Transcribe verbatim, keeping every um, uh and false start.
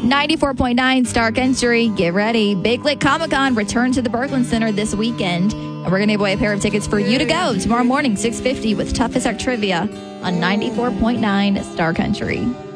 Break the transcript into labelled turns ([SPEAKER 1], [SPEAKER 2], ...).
[SPEAKER 1] ninety-four point nine Star Country. Get ready. Big Lit Comic Con return to the Berglund Center this weekend. And we're going to give away a pair of tickets for you to go tomorrow morning, six fifty, with Toughest Art Trivia on ninety-four point nine Star Country.